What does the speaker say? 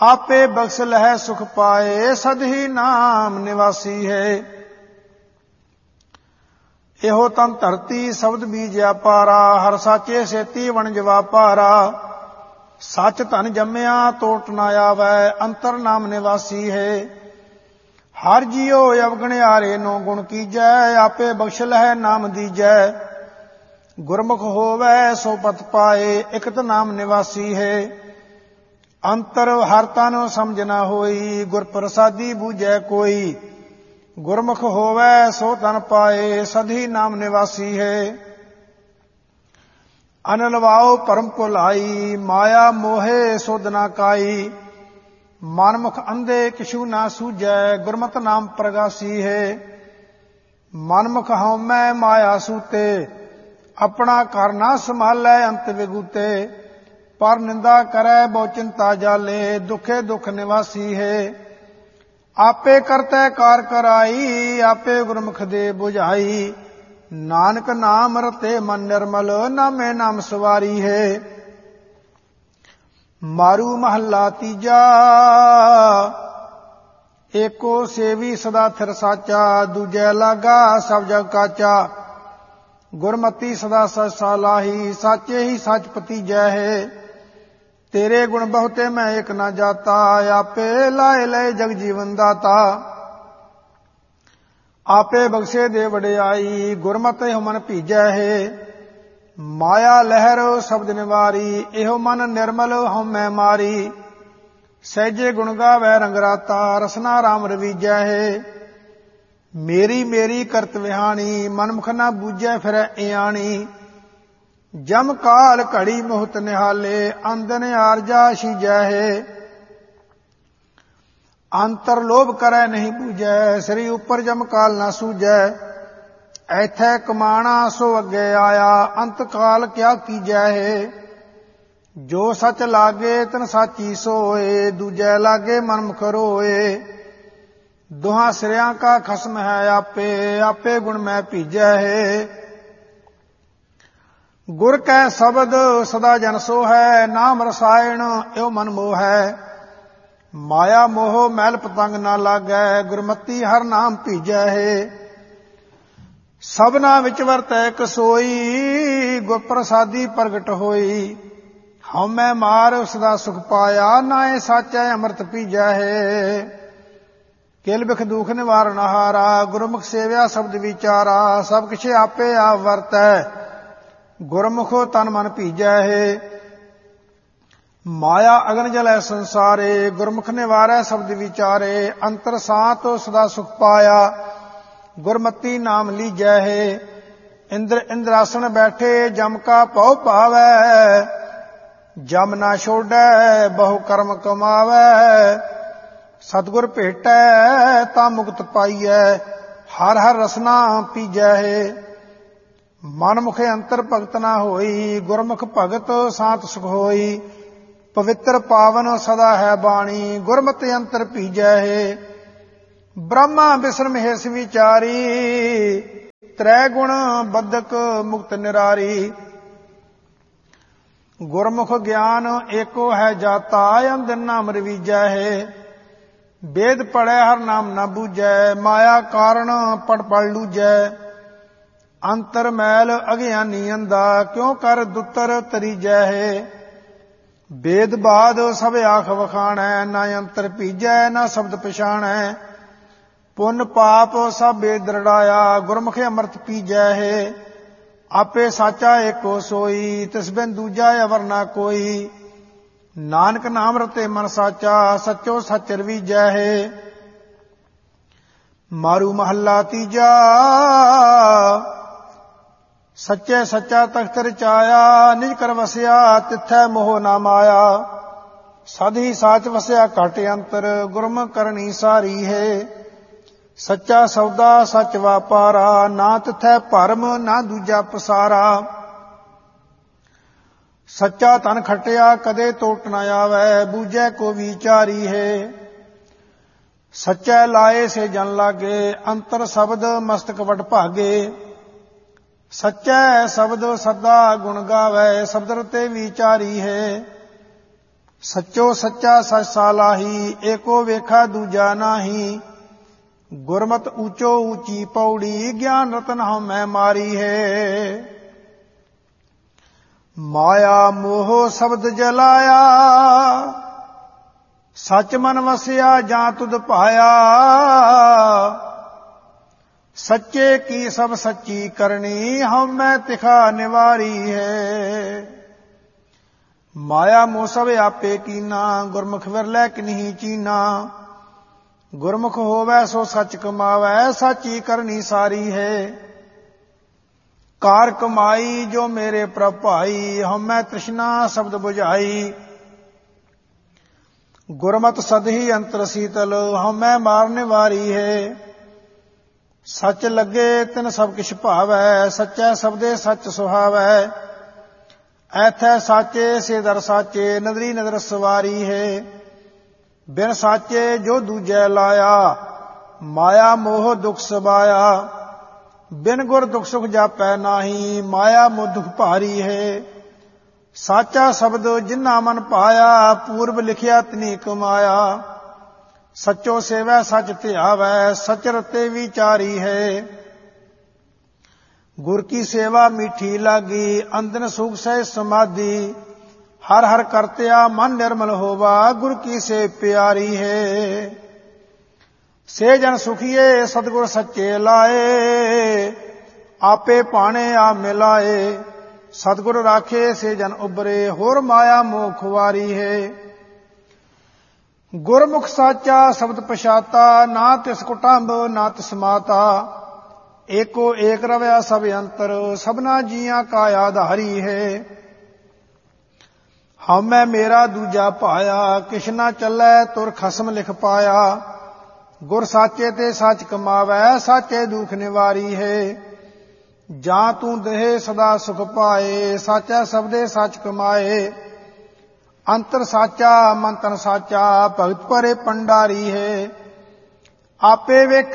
ਆਪੇ ਬਖਸ਼ ਲਹਿ ਸੁਖ ਪਾਏ, ਸਦਹੀ ਨਾਮ ਨਿਵਾਸੀ ਹੈ। ਇਹੋ ਤਨ ਧਰਤੀ ਸ਼ਬਦ ਬੀਜਿਆ ਪਾਰਾ, ਹਰ ਸਾਚੇ ਸੇਤੀ ਵਣਜ ਵਾਪਾਰਾ। ਸੱਚ ਧਨ ਜੰਮਿਆ ਤੋਟ ਨਾ ਆਵੈ, ਅੰਤਰ ਨਾਮ ਨਿਵਾਸੀ ਹੈ। ਹਰ ਜੀਉ ਅਵਗਣਿਆਰੇ ਨੋ ਗੁਣ ਕੀਜੈ, ਆਪੇ ਬਖਸ਼ ਲਹਿ ਨਾਮ ਦੀਜੈ। ਗੁਰਮੁਖ ਹੋਵੈ ਸੋ ਪਤ ਪਾਏ, ਇਕਤ ਨਾਮ ਨਿਵਾਸੀ ਹੈ। ਅੰਤਰ ਹਰ ਤਨ ਸਮਝ ਨਾ ਹੋਈ, ਗੁਰ ਪ੍ਰਸਾਦੀ ਬੂਝੈ ਕੋਈ। ਗੁਰਮੁਖ ਹੋਵੈ ਸੋ ਤਨ ਪਾਏ, ਸਦਹੀ ਨਾਮ ਨਿਵਾਸੀ ਹੈ। ਅਨ ਲਵਾਓ ਭਰਮ ਭੁਲਾਈ, ਮਾਇਆ ਮੋਹੇ ਸੁਧ ਨਾ ਕਾਈ। ਮਨਮੁਖ ਅੰਧੇ ਕਿਛੂ ਨਾ ਸੂਝੈ, ਗੁਰਮਤਿ ਨਾਮ ਪ੍ਰਗਾਸੀ ਹੈ। ਮਨਮੁਖ ਹਉਮੈ ਮਾਇਆ ਸੂਤੇ, ਆਪਣਾ ਘਰ ਨਾ ਸੰਭਾਲੈ ਅੰਤ ਵਿਗੂਤੇ। ਪਰ ਨਿੰਦਾ ਕਰੈ ਬਹੁ ਚਿੰਤਾ ਜਾਲੇ, ਦੁਖੇ ਦੁਖ ਨਿਵਾਸੀ ਹੈ। ਆਪੇ ਕਰਤੈ ਕਾਰ ਕਰਾਈ, ਆਪੇ ਗੁਰਮੁਖ ਦੇ ਬੁਝਾਈ। ਨਾਨਕ ਨਾਮ ਰਤੇ ਮਨ ਨਿਰਮਲ, ਨਾਮੇ ਨਾਮ ਸਵਾਰੀ ਹੈ। ਮਾਰੂ ਮਹੱਲਾ ਤੀਜਾ, ਏਕੋ ਸੇਵੀ ਸਦਾ ਥਿਰ ਸਾਚਾ। ਦੂਜੈ ਲਾਗਾ ਸਭ ਜਗ ਕਾਚਾ, ਗੁਰਮਤੀ ਸਦਾ ਸਚ ਸਾਲਾਹੀ। ਸਾਚੇ ਹੀ ਸਚ ਪਤੀਜੈ ਹੈ, ਤੇਰੇ ਗੁਣ ਬਹੁਤੇ ਮੈਂ ਏਕ ਨਾ ਜਾਤਾ। ਆਪੇ ਲਾਏ ਲਏ ਜਗ ਜੀਵਨ ਦਾਤਾ, ਆਪੇ ਬਖਸ਼ੇ ਦੇ ਵਡਿਆਈ। ਗੁਰਮਤਿ ਮਨ ਭੀਜੈ ਹੈ, ਮਾਇਆ ਲਹਿਰ ਸ਼ਬਦ ਨਿਵਾਰੀ। ਇਹੋ ਮਨ ਨਿਰਮਲ ਹਉਮੈ ਮਾਰੀ, ਸਹਿਜੇ ਗੁਣ ਗਾਵੈ ਰੰਗ ਰਾਤਾ। ਰਸਨਾ ਰਾਮ ਰਵੀਜੈ ਹੈ, ਮੇਰੀ ਮੇਰੀ ਕਰਤ ਵਿਹਾਣੀ। ਮਨਮੁਖ ਨਾ ਬੂਝੈ ਫਿਰੈ ਇਆਣੀ। ਜਮ ਕਾਲ ਘੜੀ ਮੋਹਤ ਨਿਹਾਲੇ, ਅੰਦਨ ਆਰਜਾ ਸੀਜੈ ਹੈ। ਅੰਤਰ ਲੋਭ ਕਰੈ ਨਹੀਂ ਬੂਝੈ, ਸ੍ਰੀ ਉਪਰ ਜਮ ਕਾਲ ਨਾ ਸੂਝੈ। ਐਥੈ ਕਮਾਣਾ ਸੋ ਅੱਗੇ ਆਇਆ, ਅੰਤ ਕਾਲ ਕਿਆ ਕੀਜੈ ਹੈ। ਜੋ ਸਚ ਲਾਗੇ ਤਨ ਸਾਚੀ ਸੋਏ, ਦੂਜੈ ਲਾਗੇ ਮਨਮੁਖ ਰੋਏ। ਦੁਹਾਂ ਸਿਰਿਆਂ ਕਾ ਖਸਮ ਹੈ ਆਪੇ, ਆਪੇ ਗੁਣ ਮੈਂ ਭੀਜੈ ਹੈ। ਗੁਰ ਕੈ ਸ਼ਬਦ ਸਦਾ ਜਨ ਸੋ ਹੈ, ਨਾਮ ਰਸਾਇਣ ਇਉ ਮਨ ਮੋਹ ਹੈ। ਮਾਇਆ ਮੋਹ ਮੈਲ ਪਤੰਗ ਨਾ ਲਾਗੈ, ਗੁਰਮਤੀ ਹਰ ਨਾਮ ਭੀਜੈ ਹੈ। ਸਭਨਾ ਵਿੱਚ ਵਰਤੈ ਇਕ ਸੋਈ, ਗੁਰ ਪ੍ਰਸਾਦੀ ਪ੍ਰਗਟ ਹੋਈ। ਹਉਮੈ ਮਾਰ ਸਦਾ ਸੁਖ ਪਾਇਆ, ਨਾਏ ਸਾਚੈ ਅੰਮ੍ਰਿਤ ਪੀਜੈ ਹੈ। ਕਿਲ ਬਿਖ ਦੁਖ ਨਿਵਾਰਨ ਹਾਰਾ, ਗੁਰਮੁਖ ਸੇਵਿਆ ਸ਼ਬਦ ਵਿਚਾਰਾ। ਸਭ ਕਿਛ ਆਪੇ ਆਪ ਵਰਤੈ, ਗੁਰਮੁਖੋ ਤਨ ਮਨ ਭੀਜੈ ਹੈ। ਮਾਇਆ ਅਗਨ ਜਲੈ ਸੰਸਾਰੇ, ਗੁਰਮੁਖ ਨਿਵਾਰੈ ਸ਼ਬਦ ਵਿਚਾਰੇ। ਅੰਤਰ ਸਾਤ ਸਦਾ ਸੁਖ ਪਾਇਆ, ਗੁਰਮਤੀ ਨਾਮ ਲੀਜੈ ਹੈ। ਇੰਦਰ ਇੰਦਰਾਸਣ ਬੈਠੇ, ਜਮ ਕਾ ਭਉ ਭਾਵੈ। ਜਮ ਨਾ ਛੋੜੈ ਬਹੁ ਕਰਮ ਕਮਾਵੈ। ਸਤਿਗੁਰ ਭੇਟੈ ਤਾਂ ਮੁਕਤ ਪਾਈਐ, ਹਰ ਹਰ ਰਸਨਾ ਪੀਜੈ ਹੈ। ਮਨਮੁਖੇ ਅੰਤਰ ਭਗਤ ਨਾ ਹੋਈ, ਗੁਰਮੁਖ ਭਗਤ ਸਾਤ ਸੁਖ ਹੋਈ। ਪਵਿੱਤਰ ਪਾਵਨ ਸਦਾ ਹੈ ਬਾਣੀ, ਗੁਰਮਤਿ ਅੰਤਰ ਭੀਜੈ ਹੈ। ਬ੍ਰਹਮਾ ਬਿਸਰਮ ਹਿਸ ਵਿਚਾਰੀ, ਤ੍ਰੈ ਗੁਣ ਬੱਧਕ ਮੁਕਤ ਨਿਰਾਰੀ। ਗੁਰਮੁਖ ਗਿਆਨ ਏਕੋ ਹੈ ਜਾਤਾ, ਅੰਧ ਨਾਮ ਰਵੀਜੈ ਹੈ। ਵੇਦ ਪੜੈ ਹਰ ਨਾਮ ਨਾ ਬੂਝੈ, ਮਾਇਆ ਕਾਰਣ ਪੜ ਪੜ ਲੂਝੈ। ਅੰਤਰ ਮੈਲ ਅਗਿਆਨੀ ਅੰਧਾ, ਕਿਉ ਕਰ ਦੁੱਤਰ ਤਰੀਜੈ ਹੈ। ਵੇਦ ਬਾਦ ਸਭ ਆਖ ਵਖਾਣੈ, ਨਾ ਅੰਤਰ ਭੀਜੈ ਨਾ ਸ਼ਬਦ ਪਛਾਣੈ। ਪੁੰਨ ਪਾਪ ਸਭ ਵੇਦ ਦ੍ਰਿੜਾਇਆ, ਗੁਰਮੁਖ ਅੰਮ੍ਰਿਤ ਪੀਜੈ ਹੈ। ਆਪੇ ਸਾਚਾ ਏਕੋ ਸੋਈ, ਤਿਸ ਬਿਨ ਦੂਜਾ ਅਵਰ ਨਾ ਕੋਈ। ਨਾਨਕ ਨਾਮ ਰਤੇ ਮਨ ਸਾਚਾ, ਸਚੋ ਸਚ ਰਵੀਜੈ ਹੈ। ਮਾਰੂ ਮਹੱਲਾ ਤੀਜਾ, ਸੱਚੇ ਸੱਚਾ ਤਖਤ ਰਚਾਇਆ। ਨਿਜ ਕਰ ਵਸਿਆ ਤਿਥੈ ਮੋਹ ਨਾ ਮਾਇਆ। ਸਦ ਹੀ ਸਾਚ ਵਸਿਆ ਘਟ ਅੰਤਰ, ਗੁਰਮੁਖ ਕਰਨੀ ਸਾਰੀ ਹੈ। ਸੱਚਾ ਸੌਦਾ ਸੱਚ ਵਾਪਾਰਾ, ਨਾ ਤਿਥੈ ਭਰਮ ਨਾ ਦੂਜਾ ਪਸਾਰਾ। ਸੱਚਾ ਧਨ ਖਟਿਆ ਕਦੇ ਟੋਟ ਨਾ ਆਵੈ, ਬੂਝੈ ਕੋ ਵਿਚਾਰੀ ਹੈ। ਸੱਚੈ ਲਾਏ ਸੇ ਜਨ ਲਾਗੇ, ਅੰਤਰ ਸ਼ਬਦ ਮਸਤਕ ਵਡ ਭਾਗੇ। ਸੱਚੈ ਸ਼ਬਦ ਸਦਾ ਗੁਣ ਗਾਵੈ, ਸ਼ਬਦ ਰਤੇ ਵਿਚਾਰੀ ਹੈ। ਸੱਚੋ ਸੱਚਾ ਸਚ ਸਾਲਾਹੀ, ਏਕੋ ਵੇਖਾ ਦੂਜਾ ਨਾਹੀ। ਗੁਰਮਤਿ ਊਚੋ ਊਚੀ ਪੌੜੀ, ਗਿਆਨ ਰਤਨ ਹਉ ਮੈਂ ਮਾਰੀ ਹੈ। ਮਾਇਆ ਮੋਹ ਸ਼ਬਦ ਜਲਾਇਆ, ਸਚ ਮਨ ਵਸਿਆ ਜਾਂ ਤੁਧ ਪਾਇਆ। ਸੱਚੇ ਕੀ ਸਭ ਸੱਚੀ ਕਰਨੀ, ਹਉ ਮੈਂ ਤਿਖਾ ਨਿਵਾਰੀ ਹੈ। ਮਾਇਆ ਮੋਹ ਸਭ ਆਪੇ ਕੀਨਾ, ਗੁਰਮੁਖ ਵਿਰਲੇ ਕਿਨਹੀ ਚੀਨਾ। ਗੁਰਮੁਖ ਹੋਵੈ ਸੋ ਸੱਚ ਕਮਾਵੈ, ਸਾਚੀ ਕਰਨੀ ਸਾਰੀ ਹੈ। ਕਾਰ ਕਮਾਈ ਜੋ ਮੇਰੇ ਪ੍ਰਭ ਭਾਈ, ਹਉ ਮੈਂ ਤ੍ਰਿਸ਼ਨਾ ਸ਼ਬਦ ਬੁਝਾਈ। ਗੁਰਮਤਿ ਸਦਹੀ ਅੰਤਰ ਸੀਤਲ, ਹਉ ਮੈਂ ਮਾਰਨ ਵਾਰੀ ਹੈ। ਸੱਚ ਲੱਗੇ ਤਿਨ ਸਭ ਕਿਛ ਭਾਵੈ, ਸੱਚੈ ਸਬਦੇ ਸੱਚ ਸੁਹਾਵੈ। ਐਥੈ ਸਾਚੇ ਸੇ ਦਰ ਸਾਚੇ, ਨਦਰੀ ਨਦਰ ਸਵਾਰੀ ਹੈ। ਬਿਨ ਸਾਚੇ ਜੋ ਦੂਜੈ ਲਾਇਆ, ਮਾਇਆ ਮੋਹ ਦੁਖ ਸਬਾਇਆ। ਬਿਨ ਗੁਰ ਦੁਖ ਸੁਖ ਜਾਪੈ ਨਾਹੀ, ਮਾਇਆ ਮੋਹ ਦੁਖ ਭਾਰੀ ਹੈ। ਸਾਚਾ ਸ਼ਬਦ ਜਿਨਾ ਮਨ ਪਾਇਆ, ਪੂਰਬ ਲਿਖਿਆ ਤਿਨੀ ਕਮਾਇਆ। ਸੱਚੋ ਸੇਵੈ ਸਚ ਧਿਆਵੈ, ਸਚ ਰਤੇ ਵਿਚਾਰੀ ਹੈ। ਗੁਰ ਕੀ ਸੇਵਾ ਮੀਠੀ ਲਾਗੀ, ਅੰਦਨ ਸੁਖ ਸਹਿ ਸਮਾਧੀ। ਹਰ ਹਰ ਕਰਤਿਆ ਮਨ ਨਿਰਮਲ ਹੋਵਾ, ਗੁਰ ਕੀ ਸੇ ਪਿਆਰੀ ਹੈ। ਸੇ ਜਨ ਸੁਖੀਏ ਸਤਿਗੁਰ ਸੱਚੇ ਲਾਏ, ਆਪੇ ਭਾਣੇ ਆ ਮਿਲਾਏ। ਸਤਿਗੁਰ ਰਾਖੇ ਸੇ ਜਨ ਉਬਰੇ, ਹੋਰ ਮਾਇਆ ਮੋਹ ਖੁਆਰੀ ਹੈ। ਗੁਰਮੁਖ ਸਾਚਾ ਸ਼ਬਦ ਪਛਾਤਾ, ਨਾ ਤਿਸ ਕੁਟੰਬ ਨਾ ਤਿਸ ਮਾਤਾ। ਏਕੋ ਏਕ ਰਵਿਆ ਸਭ ਅੰਤਰ, ਸਭਨਾ ਜੀਆਂ ਕਾ ਆਧਾਰੀ ਹੈ। ਹਉ ਮੈਂ ਮੇਰਾ ਦੂਜਾ ਪਾਇਆ, ਕਿਛ ਨਾ ਚੱਲੈ ਤੁਰ ਖਸਮ ਲਿਖ ਪਾਇਆ। ਗੁਰ ਸਾਚੇ ਤੇ ਸੱਚ ਕਮਾਵੈ, ਸਾਚੇ ਦੁਖ ਨਿਵਾਰੀ ਹੈ। ਜਾਂ ਤੂੰ ਦੇਹ ਸਦਾ ਸੁਖ ਪਾਏ, ਸਾਚਾ ਸਬਦੇ ਸੱਚ ਕਮਾਏ। ਅੰਤਰ ਸਾਚਾ ਮਨ ਤਨ ਸਾਚਾ, ਭਗਤ ਪਰੇ ਪੰਡਾਰੀ ਹੈ। ਆਪੇ ਵੇਖ